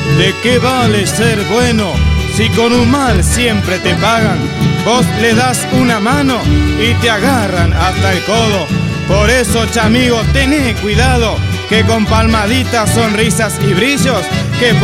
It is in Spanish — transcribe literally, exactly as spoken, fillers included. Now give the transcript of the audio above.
¿De qué vale ser bueno si con un mal siempre te pagan? Vos le das una mano y te agarran hasta el codo. Por eso, chamigo, tené cuidado, que con palmaditas, sonrisas y brillos, que